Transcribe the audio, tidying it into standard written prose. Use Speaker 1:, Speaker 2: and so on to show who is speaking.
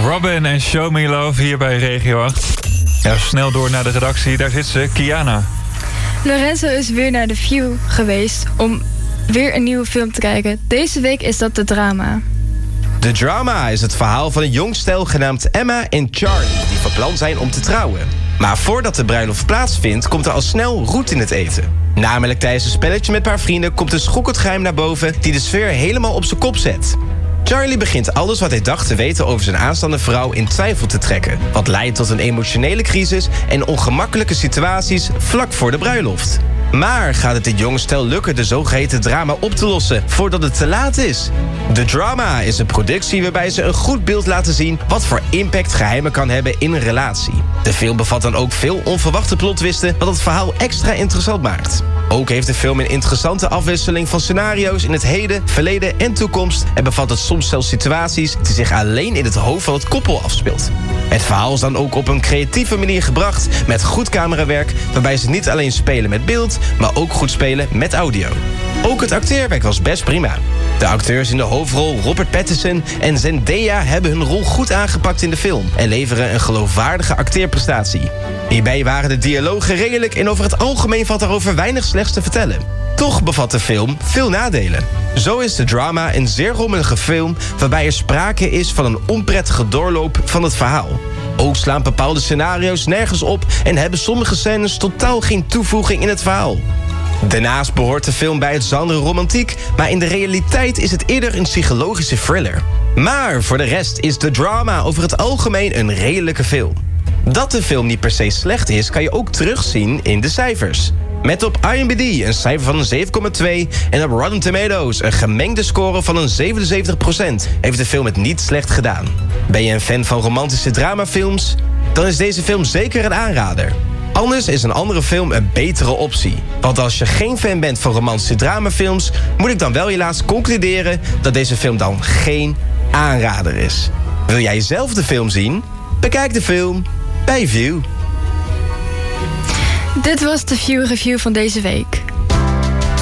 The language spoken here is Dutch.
Speaker 1: Robin en Show Me Love hier bij Regio 8. Ja, snel door naar de redactie, daar zit ze, Kiana.
Speaker 2: Lorenzo is weer naar The View geweest om weer een nieuwe film te kijken. Deze week is dat The Drama.
Speaker 3: The Drama is het verhaal van een jong stel genaamd Emma en Charlie, die van plan zijn om te trouwen. Maar voordat de bruiloft plaatsvindt, komt er al snel roet in het eten. Namelijk tijdens een spelletje met een paar vrienden komt een schokkend geheim naar boven die de sfeer helemaal op zijn kop zet. Charlie begint alles wat hij dacht te weten over zijn aanstaande vrouw in twijfel te trekken. Wat leidt tot een emotionele crisis en ongemakkelijke situaties vlak voor de bruiloft. Maar gaat het dit jonge stel lukken de zogeheten drama op te lossen voordat het te laat is? The Drama is een productie waarbij ze een goed beeld laten zien wat voor impact geheimen kan hebben in een relatie. De film bevat dan ook veel onverwachte plotwisten wat het verhaal extra interessant maakt. Ook heeft de film een interessante afwisseling van scenario's in het heden, verleden en toekomst en bevat het soms zelfs situaties die zich alleen in het hoofd van het koppel afspeelt. Het verhaal is dan ook op een creatieve manier gebracht met goed camerawerk, waarbij ze niet alleen spelen met beeld, maar ook goed spelen met audio. Ook het acteerwerk was best prima. De acteurs in de hoofdrol Robert Pattinson en Zendaya hebben hun rol goed aangepakt in de film en leveren een geloofwaardige acteerprestatie. Hierbij waren de dialogen redelijk en over het algemeen valt daarover weinig slechts te vertellen. Toch bevat de film veel nadelen. Zo is The Drama een zeer rommelige film waarbij er sprake is van een onprettige doorloop van het verhaal. Ook slaan bepaalde scenario's nergens op en hebben sommige scènes totaal geen toevoeging in het verhaal. Daarnaast behoort de film bij het genre romantiek, maar in de realiteit is het eerder een psychologische thriller. Maar voor de rest is The Drama over het algemeen een redelijke film. Dat de film niet per se slecht is, kan je ook terugzien in de cijfers. Met op IMDb een cijfer van een 7,2 en op Rotten Tomatoes een gemengde score van een 77%, heeft de film het niet slecht gedaan. Ben je een fan van romantische dramafilms? Dan is deze film zeker een aanrader. Anders is een andere film een betere optie. Want als je geen fan bent van romantische dramafilms, moet ik dan wel helaas concluderen dat deze film dan geen aanrader is. Wil jij zelf de film zien? Bekijk de film bij View.
Speaker 2: Dit was de View Review van deze week.